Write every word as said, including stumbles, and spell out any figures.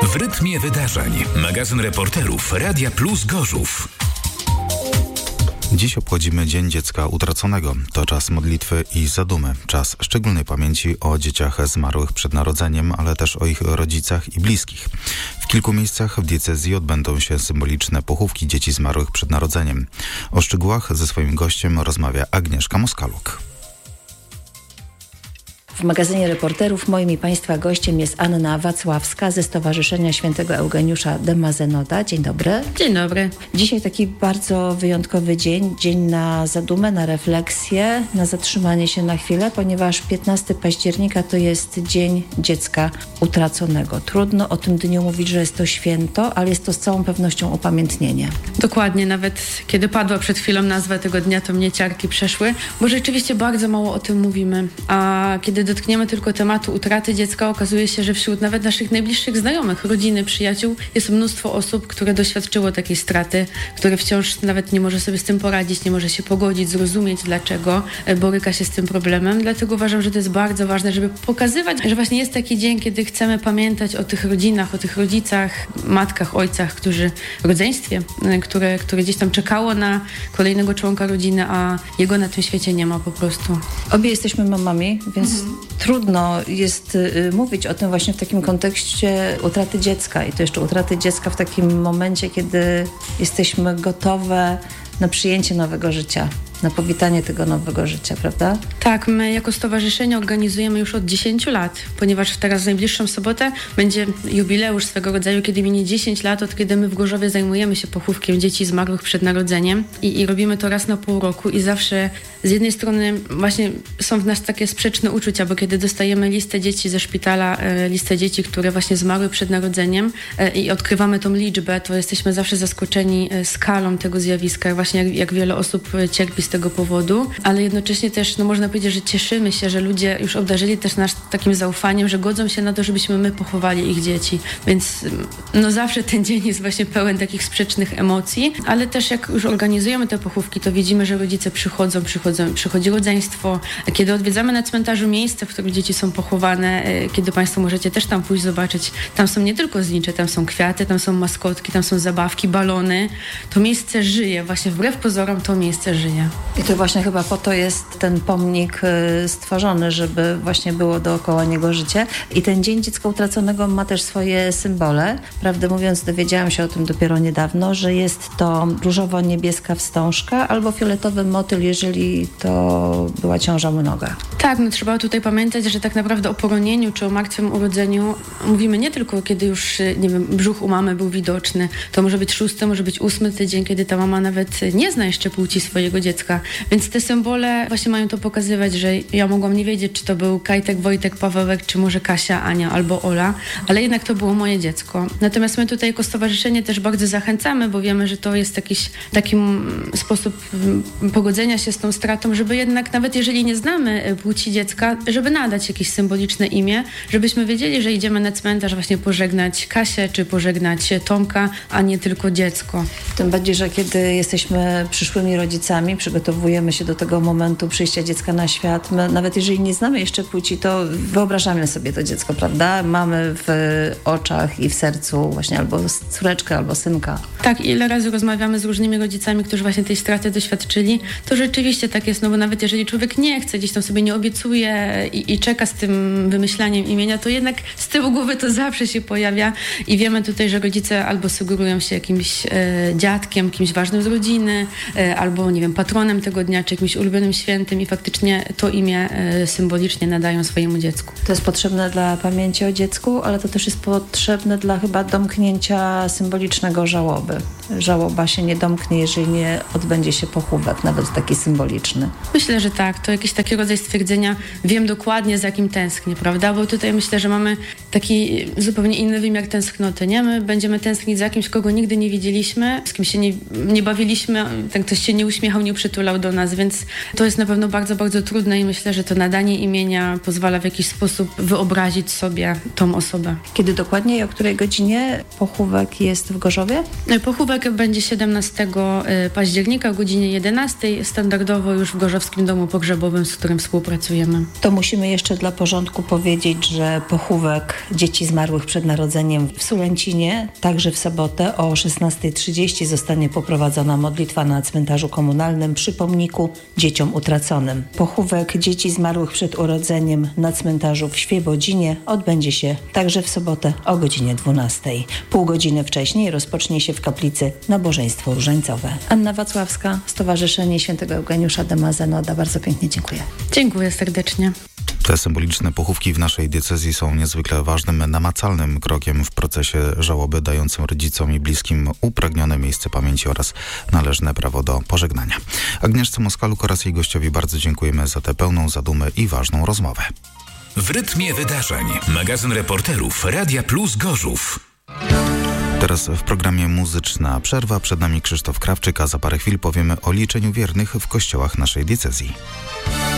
W rytmie wydarzeń. Magazyn reporterów Radia Plus Gorzów. Dziś obchodzimy Dzień Dziecka Utraconego. To czas modlitwy i zadumy. Czas szczególnej pamięci o dzieciach zmarłych przed narodzeniem, ale też o ich rodzicach i bliskich. W kilku miejscach w diecezji odbędą się symboliczne pochówki dzieci zmarłych przed narodzeniem. O szczegółach ze swoim gościem rozmawia Agnieszka Moskaluk. W magazynie reporterów moim i Państwa gościem jest Anna Wacławska ze Stowarzyszenia Świętego Eugeniusza de Mazenoda. Dzień dobry. Dzień dobry. Dzisiaj taki bardzo wyjątkowy dzień, dzień na zadumę, na refleksję, na zatrzymanie się na chwilę, ponieważ piętnastego października to jest Dzień Dziecka Utraconego. Trudno o tym dniu mówić, że jest to święto, ale jest to z całą pewnością upamiętnienie. Dokładnie, nawet kiedy padła przed chwilą nazwa tego dnia, to mnie ciarki przeszły, bo rzeczywiście bardzo mało o tym mówimy, a kiedy dotkniemy tylko tematu utraty dziecka, okazuje się, że wśród nawet naszych najbliższych znajomych, rodziny, przyjaciół jest mnóstwo osób, które doświadczyło takiej straty, które wciąż nawet nie może sobie z tym poradzić, nie może się pogodzić, zrozumieć dlaczego boryka się z tym problemem. Dlatego uważam, że to jest bardzo ważne, żeby pokazywać, że właśnie jest taki dzień, kiedy chcemy pamiętać o tych rodzinach, o tych rodzicach, matkach, ojcach, którzy w rodzeństwie, które, które gdzieś tam czekało na kolejnego członka rodziny, a jego na tym świecie nie ma po prostu. Obie jesteśmy mamami, więc mhm. trudno jest y, mówić o tym właśnie w takim kontekście utraty dziecka i to jeszcze utraty dziecka w takim momencie, kiedy jesteśmy gotowe na przyjęcie nowego życia, na powitanie tego nowego życia, prawda? Tak, my jako stowarzyszenie organizujemy już od dziesięciu lat, ponieważ teraz w najbliższą sobotę będzie jubileusz swego rodzaju, kiedy minie dziesięć lat, od kiedy my w Gorzowie zajmujemy się pochówkiem dzieci zmarłych przed narodzeniem i, i robimy to raz na pół roku i zawsze z jednej strony właśnie są w nas takie sprzeczne uczucia, bo kiedy dostajemy listę dzieci ze szpitala, e, listę dzieci, które właśnie zmarły przed narodzeniem e, i odkrywamy tą liczbę, to jesteśmy zawsze zaskoczeni e, skalą tego zjawiska, właśnie jak, jak wiele osób cierpi z tego powodu, ale jednocześnie też no można powiedzieć, że cieszymy się, że ludzie już obdarzyli też nas takim zaufaniem, że godzą się na to, żebyśmy my pochowali ich dzieci. Więc no zawsze ten dzień jest właśnie pełen takich sprzecznych emocji, ale też jak już organizujemy te pochówki, to widzimy, że rodzice przychodzą, przychodzą przychodzi rodzeństwo. Kiedy odwiedzamy na cmentarzu miejsce, w którym dzieci są pochowane, kiedy Państwo możecie też tam pójść zobaczyć, tam są nie tylko znicze, tam są kwiaty, tam są maskotki, tam są zabawki, balony. To miejsce żyje, właśnie wbrew pozorom to miejsce żyje. I to właśnie chyba po to jest ten pomnik stworzony, żeby właśnie było dookoła niego życie. I ten Dzień Dziecka Utraconego ma też swoje symbole. Prawdę mówiąc, dowiedziałam się o tym dopiero niedawno, że jest to różowo-niebieska wstążka albo fioletowy motyl, jeżeli to była ciąża mnoga. Tak, no trzeba tutaj pamiętać, że tak naprawdę o poronieniu czy o martwym urodzeniu mówimy nie tylko kiedy już, nie wiem, brzuch u mamy był widoczny. To może być szósty, może być ósmy tydzień, kiedy ta mama nawet nie zna jeszcze płci swojego dziecka. Więc te symbole właśnie mają to pokazywać, że ja mogłam nie wiedzieć, czy to był Kajtek, Wojtek, Pawełek, czy może Kasia, Ania albo Ola, ale jednak to było moje dziecko. Natomiast my tutaj jako stowarzyszenie też bardzo zachęcamy, bo wiemy, że to jest jakiś taki sposób pogodzenia się z tą stratą, żeby jednak nawet jeżeli nie znamy płci dziecka, żeby nadać jakieś symboliczne imię, żebyśmy wiedzieli, że idziemy na cmentarz właśnie pożegnać Kasię, czy pożegnać Tomka, a nie tylko dziecko. Tym bardziej, że kiedy jesteśmy przyszłymi rodzicami, przygotowujemy się do tego momentu przyjścia dziecka na świat. My, nawet jeżeli nie znamy jeszcze płci, to wyobrażamy sobie to dziecko, prawda? Mamy w oczach i w sercu właśnie albo córeczkę, albo synka. Tak, ile razy rozmawiamy z różnymi rodzicami, którzy właśnie tej straty doświadczyli, to rzeczywiście tak jest, no bo nawet jeżeli człowiek nie chce, gdzieś tam sobie nie obiecuje i, i czeka z tym wymyślaniem imienia, to jednak z tyłu głowy to zawsze się pojawia i wiemy tutaj, że rodzice albo sugerują się jakimś e, dziadkiem, kimś ważnym z rodziny, e, albo nie wiem, patronem tego dnia, czy jakimś ulubionym świętym i faktycznie to imię e, symbolicznie nadają swojemu dziecku. To jest potrzebne dla pamięci o dziecku, ale to też jest potrzebne dla chyba domknięcia symbolicznego żałoby. Żałoba się nie domknie, jeżeli nie odbędzie się pochówek, nawet taki symboliczny. Myślę, że tak. To jakiś taki rodzaj stwierdzenia, wiem dokładnie, za kim tęsknię, prawda? Bo tutaj myślę, że mamy taki zupełnie inny wymiar tęsknoty, nie? My będziemy tęsknić za kimś, kogo nigdy nie widzieliśmy, z kim się nie, nie bawiliśmy, ten ktoś się nie uśmiechał, nie przytulał do nas, więc to jest na pewno bardzo, bardzo trudne i myślę, że to nadanie imienia pozwala w jakiś sposób wyobrazić sobie tą osobę. Kiedy dokładnie i o której godzinie pochówek jest w Gorzowie? Pochówek Pochówek będzie siedemnastego października o godzinie jedenastej, standardowo już w Gorzowskim Domu Pogrzebowym, z którym współpracujemy. To musimy jeszcze dla porządku powiedzieć, że pochówek dzieci zmarłych przed narodzeniem w Sulęcinie, także w sobotę o szesnastej trzydzieści zostanie poprowadzona modlitwa na cmentarzu komunalnym przy pomniku dzieciom utraconym. Pochówek dzieci zmarłych przed urodzeniem na cmentarzu w Świebodzinie odbędzie się także w sobotę o godzinie dwunastej. Pół godziny wcześniej rozpocznie się w kaplicy nabożeństwo różańcowe. Anna Wacławska, Stowarzyszenie Świętego Eugeniusza de Mazenoda. Bardzo pięknie dziękuję. Dziękuję serdecznie. Te symboliczne pochówki w naszej diecezji są niezwykle ważnym, namacalnym krokiem w procesie żałoby, dającym rodzicom i bliskim upragnione miejsce pamięci oraz należne prawo do pożegnania. Agnieszce Moskaluk oraz jej gościowi bardzo dziękujemy za tę pełną zadumy i ważną rozmowę. W rytmie wydarzeń. Magazyn reporterów Radia Plus Gorzów. Teraz w programie Muzyczna Przerwa. Przed nami Krzysztof Krawczyk, a za parę chwil powiemy o liczeniu wiernych w kościołach naszej diecezji.